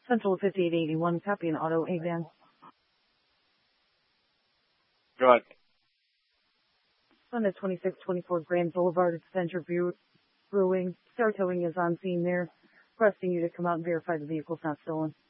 Central 5881, copy an auto A-van. Good. On the 2624 Grand Boulevard, Adventure Brewing. Star Towing is on scene there, requesting you to come out and verify the vehicle's not stolen.